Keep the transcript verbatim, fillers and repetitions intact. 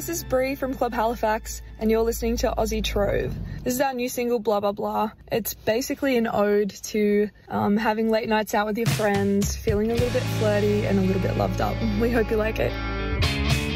this is Bree from Club Halifax, and you're listening to Aussie Trove. This is our new single, Blah Blah Blah. It's basically an ode to um, having late nights out with your friends, feeling a little bit flirty and a little bit loved up. We hope you like it.